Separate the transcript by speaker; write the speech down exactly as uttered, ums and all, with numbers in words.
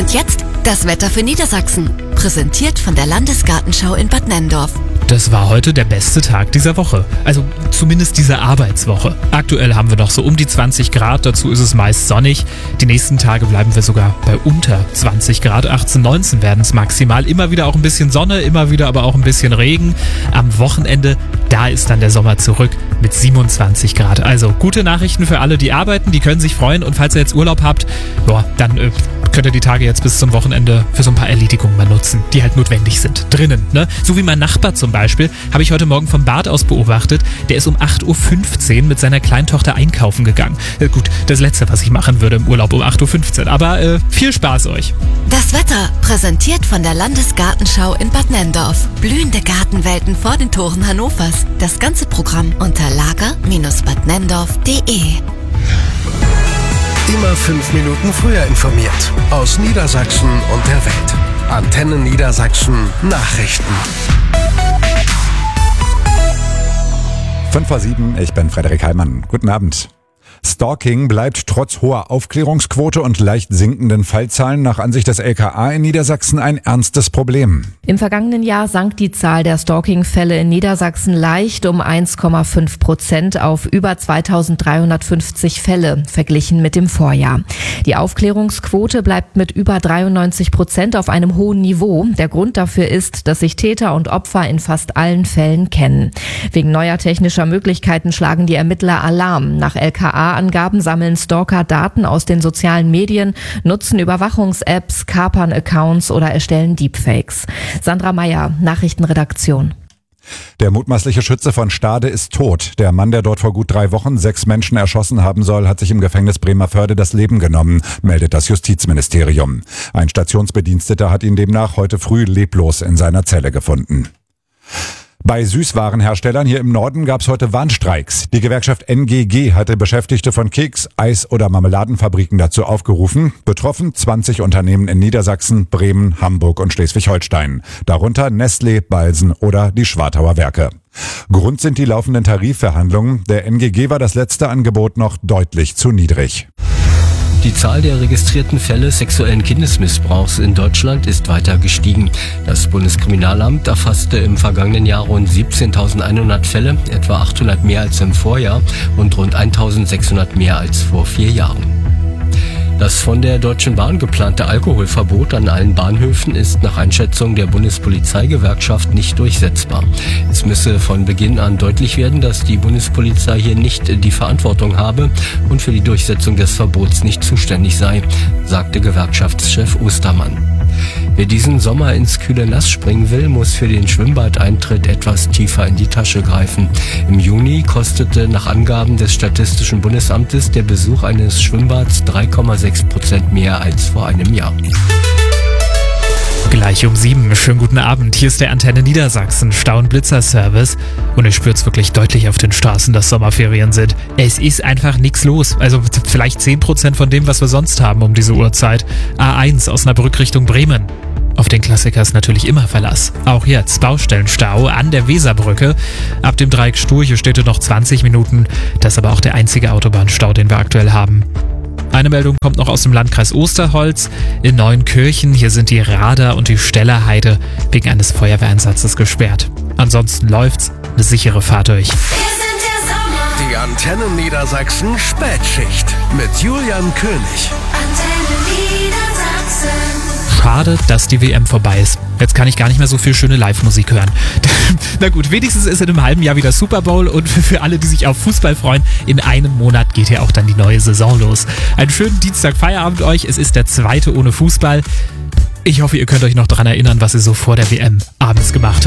Speaker 1: Und jetzt das Wetter für Niedersachsen. Präsentiert von der Landesgartenschau in Bad Nenndorf.
Speaker 2: Das war heute der beste Tag dieser Woche. Also zumindest dieser Arbeitswoche. Aktuell haben wir noch so um die zwanzig Grad, dazu ist es meist sonnig. Die nächsten Tage bleiben wir sogar bei unter zwanzig Grad, achtzehn, neunzehn werden es maximal. Immer wieder auch ein bisschen Sonne, immer wieder aber auch ein bisschen Regen. Am Wochenende, da ist dann der Sommer zurück mit siebenundzwanzig Grad. Also gute Nachrichten für alle, die arbeiten, die können sich freuen. Und falls ihr jetzt Urlaub habt, boah, dann äh, könnt ihr die Tage jetzt bis zum Wochenende für so ein paar Erledigungen mal nutzen, die halt notwendig sind. Drinnen, ne? So wie mein Nachbar zum Beispiel, habe ich heute Morgen vom Bad aus beobachtet. Der ist um acht Uhr fünfzehn mit seiner Kleintochter einkaufen gegangen. Äh, gut, das Letzte, was ich machen würde im Urlaub um acht Uhr fünfzehn. Aber äh, viel Spaß euch.
Speaker 1: Das Wetter, präsentiert von der Landesgartenschau in Bad Nenndorf. Blühende Gartenwelten vor den Toren Hannovers. Das ganze Programm unter lager Bindestrich bad nenndorf punkt de.
Speaker 3: Immer fünf Minuten früher informiert. Aus Niedersachsen und der Welt. Antenne Niedersachsen Nachrichten.
Speaker 4: fünf vor sieben, ich bin Frederik Heimann. Guten Abend. Stalking bleibt trotz hoher Aufklärungsquote und leicht sinkenden Fallzahlen nach Ansicht des L K A in Niedersachsen ein ernstes Problem.
Speaker 5: Im vergangenen Jahr sank die Zahl der Stalking-Fälle in Niedersachsen leicht um eins Komma fünf Prozent auf über zweitausenddreihundertfünfzig Fälle, verglichen mit dem Vorjahr. Die Aufklärungsquote bleibt mit über dreiundneunzig Prozent auf einem hohen Niveau. Der Grund dafür ist, dass sich Täter und Opfer in fast allen Fällen kennen. Wegen neuer technischer Möglichkeiten schlagen die Ermittler Alarm. Nach L K A-Angaben sammeln Stalker Daten aus den sozialen Medien, nutzen Überwachungs-Apps, kapern Accounts oder erstellen Deepfakes. Sandra Meyer, Nachrichtenredaktion.
Speaker 4: Der mutmaßliche Schütze von Stade ist tot. Der Mann, der dort vor gut drei Wochen sechs Menschen erschossen haben soll, hat sich im Gefängnis Bremervörde das Leben genommen, meldet das Justizministerium. Ein Stationsbediensteter hat ihn demnach heute früh leblos in seiner Zelle gefunden. Bei Süßwarenherstellern hier im Norden gab es heute Warnstreiks. Die Gewerkschaft N G G hatte Beschäftigte von Keks-, Eis- oder Marmeladenfabriken dazu aufgerufen. Betroffen zwanzig Unternehmen in Niedersachsen, Bremen, Hamburg und Schleswig-Holstein. Darunter Nestlé, Balsen oder die Schwartauer Werke. Grund sind die laufenden Tarifverhandlungen. Der N G G war das letzte Angebot noch deutlich zu niedrig.
Speaker 6: Die Zahl der registrierten Fälle sexuellen Kindesmissbrauchs in Deutschland ist weiter gestiegen. Das Bundeskriminalamt erfasste im vergangenen Jahr rund siebzehntausendeinhundert Fälle, etwa achthundert mehr als im Vorjahr und rund eintausendsechshundert mehr als vor vier Jahren. Das von der Deutschen Bahn geplante Alkoholverbot an allen Bahnhöfen ist nach Einschätzung der Bundespolizeigewerkschaft nicht durchsetzbar. Es müsse von Beginn an deutlich werden, dass die Bundespolizei hier nicht die Verantwortung habe und für die Durchsetzung des Verbots nicht zuständig sei, sagte Gewerkschaftschef Ostermann. Wer diesen Sommer ins kühle Nass springen will, muss für den Schwimmbadeintritt etwas tiefer in die Tasche greifen. Im Juni kostete nach Angaben des Statistischen Bundesamtes der Besuch eines Schwimmbads drei Komma sechs Prozent mehr als vor einem Jahr.
Speaker 2: Gleich um sieben. Schönen guten Abend. Hier ist der Antenne Niedersachsen Stau- und Blitzer-Service. Und ich spür's wirklich deutlich auf den Straßen, dass Sommerferien sind. Es ist einfach nichts los. Also vielleicht zehn Prozent von dem, was wir sonst haben um diese Uhrzeit. A eins aus Osnabrück Richtung Bremen. Auf den Klassiker ist natürlich immer Verlass. Auch jetzt Baustellenstau an der Weserbrücke. Ab dem Dreieck Sturche steht noch zwanzig Minuten. Das ist aber auch der einzige Autobahnstau, den wir aktuell haben. Eine Meldung kommt noch aus dem Landkreis Osterholz. In Neuenkirchen, hier sind die Rader und die Stellerheide wegen eines Feuerwehreinsatzes gesperrt. Ansonsten läuft's, eine sichere Fahrt durch.
Speaker 3: Die Antenne Niedersachsen Spätschicht mit Julian König.
Speaker 1: Antenne Niedersachsen.
Speaker 2: Schade, dass die W M vorbei ist. Jetzt kann ich gar nicht mehr so viel schöne Live-Musik hören. Na gut, wenigstens ist in einem halben Jahr wieder Super Bowl und für alle, die sich auf Fußball freuen, in einem Monat geht ja auch dann die neue Saison los. Einen schönen Dienstag Feierabend euch. Es ist der zweite ohne Fußball. Ich hoffe, ihr könnt euch noch daran erinnern, was ihr so vor der W M abends gemacht habt.